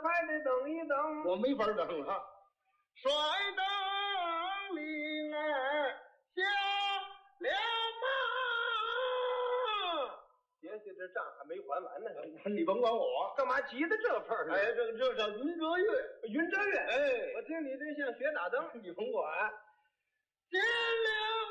还得等一等。 我没法等了。甩灯铃儿响了吗？ 姐姐，这账还没还完呢。 你甭管我， 干嘛急得这份儿上？ 哎，这叫云遮月， 云遮月。 哎， 我听你这像学打灯。 你甭管。